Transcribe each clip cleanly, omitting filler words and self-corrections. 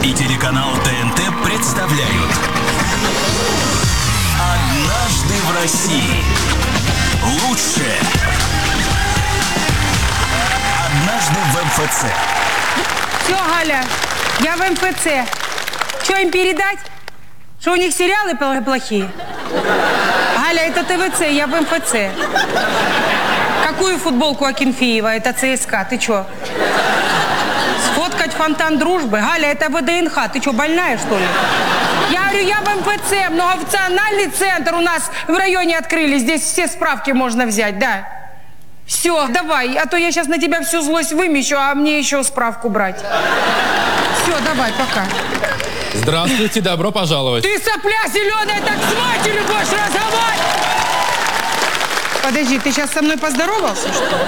и телеканал ТНТ представляют «Однажды в России». Лучшее «Однажды в МФЦ». Все, Галя, я в МФЦ. Что им передать? Что у них сериалы плохие? Галя, это ТВЦ, я в МФЦ. Какую футболку Акинфеева? Это ЦСКА, ты что? Сфоткать фонтан дружбы? Галя, это ВДНХ, ты что, больная, что ли? Я говорю, я в МФЦ, многофункциональный центр у нас в районе открыли. Здесь все справки можно взять, да. Все, давай, а то я сейчас на тебя всю злость вымещу, а мне еще справку брать. Все, давай, пока. Здравствуйте, добро пожаловать. Ты, сопля зеленая, так с матерью будешь разговаривать! Подожди, ты сейчас со мной поздоровался, что ли?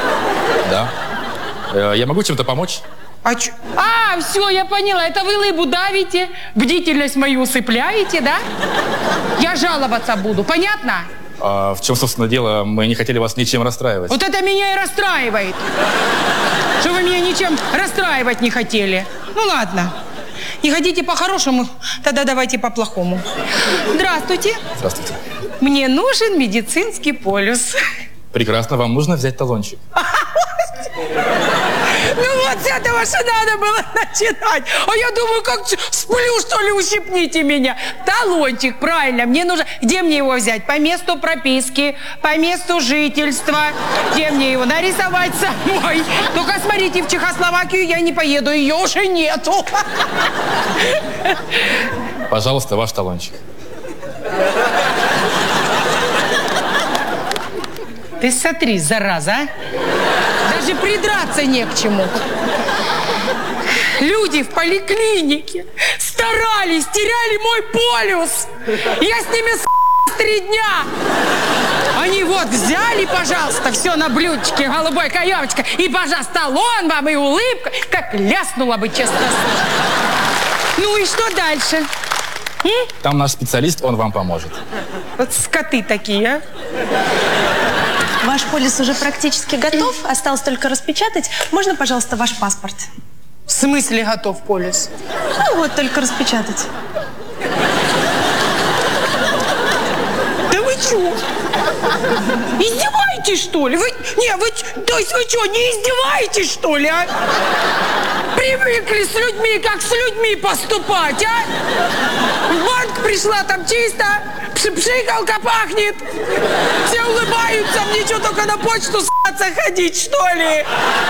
Да. Я могу чем-то помочь? Все, я поняла. Это вы лыбу давите, бдительность мою усыпляете, да? Я жаловаться буду, понятно? В чем, собственно, дело? Мы не хотели вас ничем расстраивать. Вот это меня и расстраивает. Что вы меня ничем расстраивать не хотели. Ну ладно. Не хотите по-хорошему, тогда давайте по-плохому. Здравствуйте. Здравствуйте. Мне нужен медицинский полюс. Прекрасно, вам нужно взять талончик. Ну вот с этого же надо было начинать. А я думаю, как сплю, что ли, ущипните меня. Талончик, правильно, мне нужно... Где мне его взять? По месту прописки, по месту жительства. Где мне его нарисовать самой? Только смотрите, в Чехословакию я не поеду, ее уже нету. Пожалуйста, ваш талончик. Ты смотри, зараза, а? Даже придраться не к чему. Люди в поликлинике старались, теряли мой полюс. Я с ними с 3 дня. Они вот взяли, пожалуйста, все на блюдечке, голубой каемочка. И, пожалуйста, талон вам и улыбка. Как ляснула бы, честно. Ну и что дальше? Там наш специалист, он вам поможет. Вот скоты такие, а? Ваш полис уже практически готов. Осталось только распечатать. Можно, пожалуйста, ваш паспорт? В смысле готов полис? Ну вот, только распечатать. Да вы чё? Издеваетесь, что ли? То есть вы что, не издеваетесь, что ли, а? Привыкли с людьми, как с людьми поступать, а? В банк пришла, там чисто, пшикалка пахнет. Все улыбаются, мне что, только на почту с***ться ходить, что ли?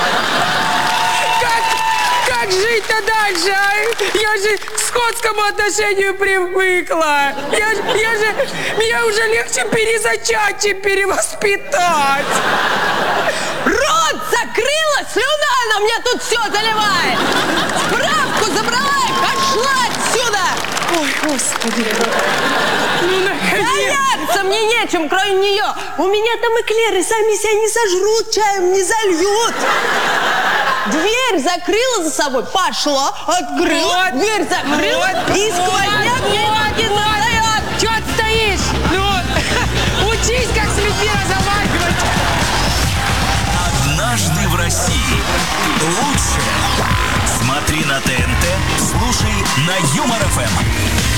Как жить-то дальше, а? Я же к скотскому отношению привыкла. Меня уже легче перезачать, чем перевоспитать. Рот закрыла, слюна на мне тут все заливает. Справку забрала и пошла отсюда. Ой, Господи. Ну, наконец. Заняться мне нечем, кроме нее. У меня там эклеры сами себя не сожрут, чаем не зальют. Дверь закрыла за собой, пошла, открыла, вот, дверь закрыла, вот, и сквозняк мне ноги достает. Чё ты стоишь? Ну, учись, как с людьми разговаривать. «Однажды в России». Лучшее смотри на ТНТ, слушай на Юмор ФМ.